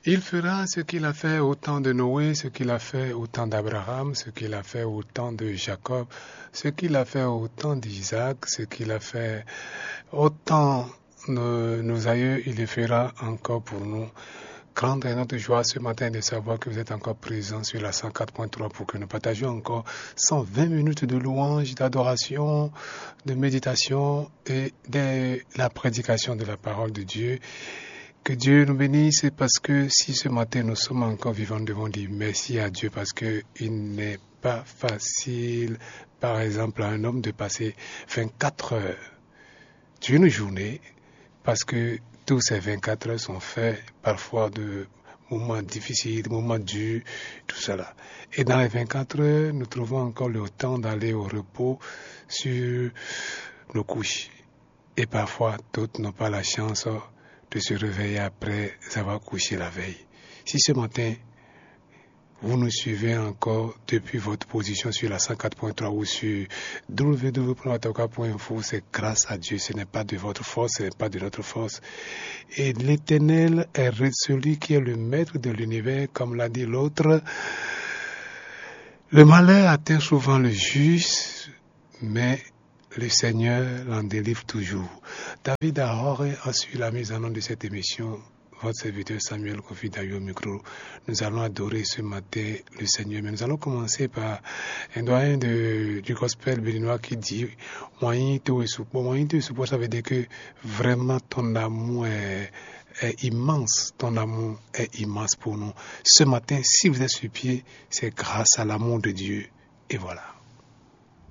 Il fera ce qu'il a fait au temps de Noé, ce qu'il a fait au temps d'Abraham, ce qu'il a fait au temps de Jacob, ce qu'il a fait au temps d'Isaac, ce qu'il a fait au temps de nos aïeux, il le fera encore pour nous. Grande est notre joie ce matin de savoir que vous êtes encore présents sur la 104.3 pour que nous partagions encore 120 minutes de louange, d'adoration, de méditation et de la prédication de la parole de Dieu. Que Dieu nous bénisse parce que si ce matin nous sommes encore vivants, nous devons dire merci à Dieu parce que il n'est pas facile, par exemple, à un homme de passer 24 heures d'une journée parce que tous ces 24 heures sont faits parfois de moments difficiles, de moments durs, tout cela. Et dans les 24 heures, nous trouvons encore le temps d'aller au repos sur nos couches. Et parfois, d'autres n'ont pas la chance de se réveiller après avoir couché la veille. Si ce matin, vous nous suivez encore depuis votre position sur la 104.3 ou sur www.watoka.info, c'est grâce à Dieu, ce n'est pas de votre force, ce n'est pas de notre force. Et l'Éternel est celui qui est le maître de l'univers, comme l'a dit l'autre. Le malheur atteint souvent le juste, mais le Seigneur l'en délivre toujours. David Ahore a su la mise en œuvre de cette émission. Votre serviteur Samuel Kofi Dayo au micro. Nous allons adorer ce matin le Seigneur. Mais nous allons commencer par un doyen du gospel béninois qui dit Moyen te soupo. Moyen te soupo, ça veut dire que vraiment ton amour est immense. Ton amour est immense pour nous. Ce matin, si vous êtes sur pied, c'est grâce à l'amour de Dieu. Et voilà.